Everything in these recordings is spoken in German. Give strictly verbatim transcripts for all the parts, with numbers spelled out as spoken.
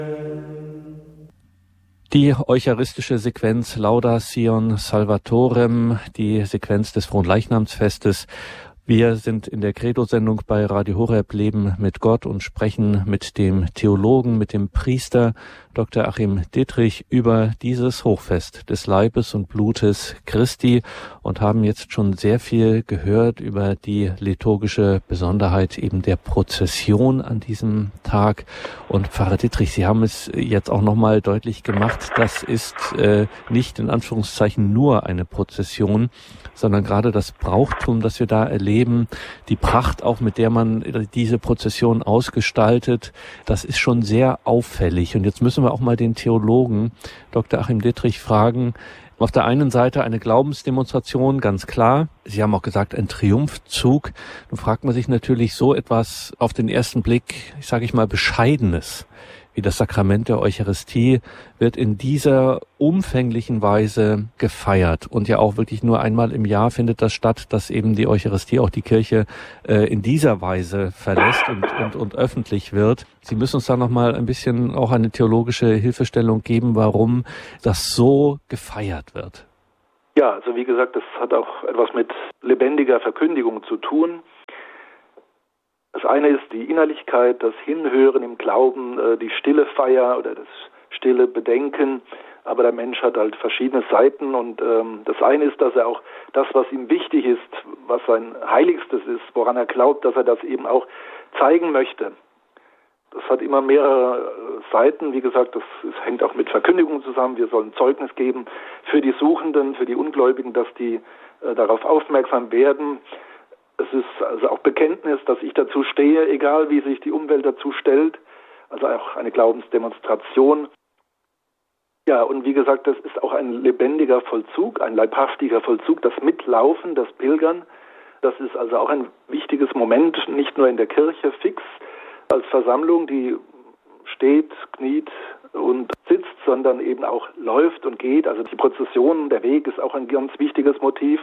Die eucharistische Sequenz Lauda Sion Salvatorem, die Sequenz des Fronleichnamsfestes. Wir sind in der Credo-Sendung bei Radio Horeb, Leben mit Gott, und sprechen mit dem Theologen, mit dem Priester Doktor Achim Dittrich über dieses Hochfest des Leibes und Blutes Christi und haben jetzt schon sehr viel gehört über die liturgische Besonderheit eben der Prozession an diesem Tag. Und Pfarrer Dittrich, Sie haben es jetzt auch nochmal deutlich gemacht, das ist äh, nicht in Anführungszeichen nur eine Prozession, sondern gerade das Brauchtum, das wir da erleben, die Pracht auch, mit der man diese Prozession ausgestaltet, das ist schon sehr auffällig. Und jetzt müssen wir auch mal den Theologen Doktor Achim Dittrich fragen. Auf der einen Seite eine Glaubensdemonstration, ganz klar. Sie haben auch gesagt, ein Triumphzug. Nun fragt man sich natürlich so etwas auf den ersten Blick, ich sage ich mal, Bescheidenes, wie das Sakrament der Eucharistie, wird in dieser umfänglichen Weise gefeiert. Und ja auch wirklich nur einmal im Jahr findet das statt, dass eben die Eucharistie, auch die Kirche, äh, in dieser Weise verlässt und, und, und öffentlich wird. Sie müssen uns da nochmal ein bisschen auch eine theologische Hilfestellung geben, warum das so gefeiert wird. Ja, also wie gesagt, das hat auch etwas mit lebendiger Verkündigung zu tun. Das eine ist die Innerlichkeit, das Hinhören im Glauben, die stille Feier oder das stille Bedenken. Aber der Mensch hat halt verschiedene Seiten, und ähm, das eine ist, dass er auch das, was ihm wichtig ist, was sein Heiligstes ist, woran er glaubt, dass er das eben auch zeigen möchte. Das hat immer mehrere Seiten. Wie gesagt, das, das hängt auch mit Verkündigung zusammen. Wir sollen Zeugnis geben für die Suchenden, für die Ungläubigen, dass die äh, darauf aufmerksam werden. Es ist also auch Bekenntnis, dass ich dazu stehe, egal wie sich die Umwelt dazu stellt. Also auch eine Glaubensdemonstration. Ja, und wie gesagt, das ist auch ein lebendiger Vollzug, ein leibhaftiger Vollzug, das Mitlaufen, das Pilgern. Das ist also auch ein wichtiges Moment, nicht nur in der Kirche fix als Versammlung, die steht, kniet und sitzt, sondern eben auch läuft und geht. Also die Prozession, der Weg ist auch ein ganz wichtiges Motiv.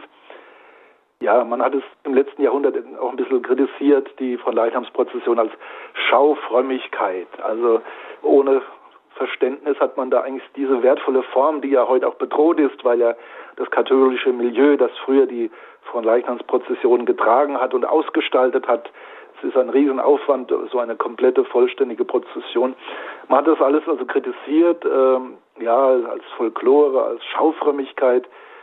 Ja, man hat es im letzten Jahrhundert auch ein bisschen kritisiert, die Fronleichnamsprozession als Schaufrömmigkeit. Also ohne Verständnis hat man da eigentlich diese wertvolle Form, die ja heute auch bedroht ist, weil ja das katholische Milieu, das früher die Fronleichnamsprozession getragen hat und ausgestaltet hat, es ist ein Riesenaufwand, so eine komplette, vollständige Prozession. Man hat das alles also kritisiert, ähm, ja, als Folklore, als Schaufrömmigkeit.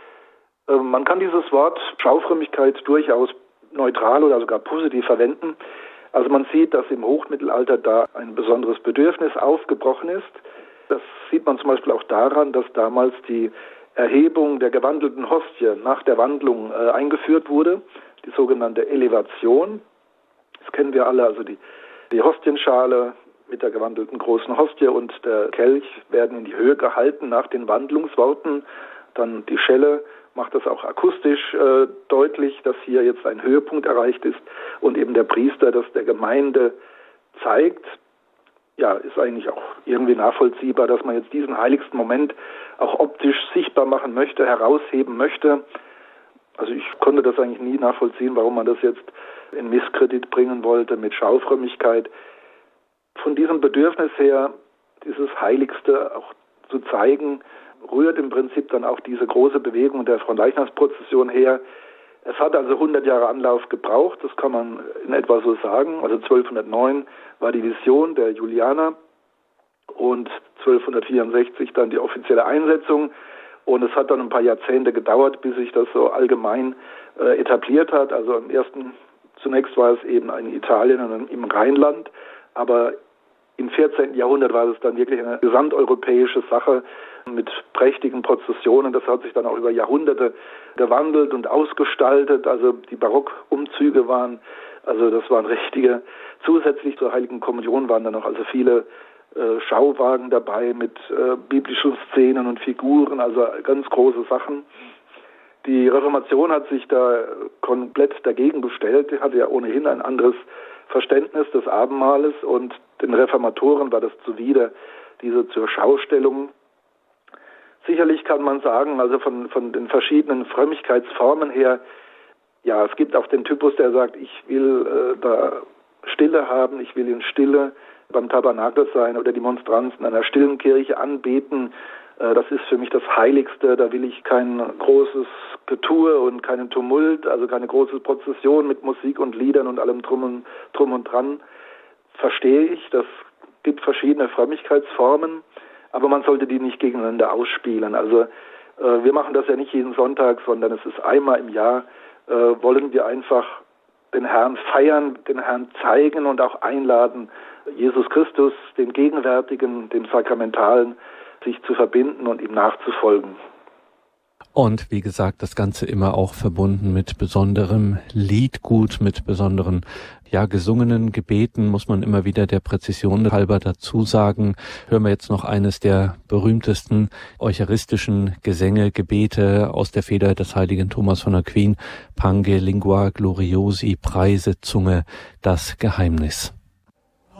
Man kann dieses Wort Schaufrömmigkeit durchaus neutral oder sogar positiv verwenden. Also man sieht, dass im Hochmittelalter da ein besonderes Bedürfnis aufgebrochen ist. Das sieht man zum Beispiel auch daran, dass damals die Erhebung der gewandelten Hostie nach der Wandlung äh, eingeführt wurde, die sogenannte Elevation. Das kennen wir alle, also die, die Hostienschale mit der gewandelten großen Hostie und der Kelch werden in die Höhe gehalten nach den Wandlungsworten. Dann die Schelle macht das auch akustisch äh, deutlich, dass hier jetzt ein Höhepunkt erreicht ist und eben der Priester das der Gemeinde zeigt. Ja, ist eigentlich auch irgendwie nachvollziehbar, dass man jetzt diesen heiligsten Moment auch optisch sichtbar machen möchte, herausheben möchte. Also ich konnte das eigentlich nie nachvollziehen, warum man das jetzt in Misskredit bringen wollte mit Schaufrömmigkeit. Von diesem Bedürfnis her, dieses Heiligste auch zu zeigen, rührt im Prinzip dann auch diese große Bewegung der Fronleichnamsprozession her. Es hat also hundert Jahre Anlauf gebraucht, das kann man in etwa so sagen. Also zwölfhundertneun war die Vision der Julianer und zwölfhundertvierundsechzig dann die offizielle Einsetzung. Und es hat dann ein paar Jahrzehnte gedauert, bis sich das so allgemein äh, etabliert hat. Also im ersten, zunächst war es eben in Italien und im Rheinland, aber im vierzehnten Jahrhundert war es dann wirklich eine gesamteuropäische Sache mit prächtigen Prozessionen. Das hat sich dann auch über Jahrhunderte gewandelt und ausgestaltet. Also die Barockumzüge waren, also das waren richtige, zusätzlich zur Heiligen Kommunion waren dann noch also viele äh, Schauwagen dabei mit äh, biblischen Szenen und Figuren, also ganz große Sachen. Die Reformation hat sich da komplett dagegen gestellt. Die hatte ja ohnehin ein anderes Verständnis des Abendmahles und den Reformatoren war das zuwider, diese zur Schaustellung. Sicherlich kann man sagen, also von, von den verschiedenen Frömmigkeitsformen her, ja, es gibt auch den Typus, der sagt, ich will äh, da Stille haben, ich will in Stille beim Tabernakel sein oder die Monstranzen in einer stillen Kirche anbeten. Das ist für mich das Heiligste. Da will ich kein großes Getue und keinen Tumult, also keine große Prozession mit Musik und Liedern und allem drum und, drum und dran. Verstehe ich, das gibt verschiedene Frömmigkeitsformen, aber man sollte die nicht gegeneinander ausspielen. Also äh, wir machen das ja nicht jeden Sonntag, sondern es ist einmal im Jahr, äh, wollen wir einfach den Herrn feiern, den Herrn zeigen und auch einladen, Jesus Christus, dem Gegenwärtigen, dem Sakramentalen, sich zu verbinden und ihm nachzufolgen. Und wie gesagt, das Ganze immer auch verbunden mit besonderem Liedgut, mit besonderen, ja, gesungenen Gebeten, muss man immer wieder der Präzision halber dazu sagen. Hören wir jetzt noch eines der berühmtesten eucharistischen Gesänge, Gebete aus der Feder des heiligen Thomas von Aquin, Pange Lingua Gloriosi, Preise Zunge, das Geheimnis.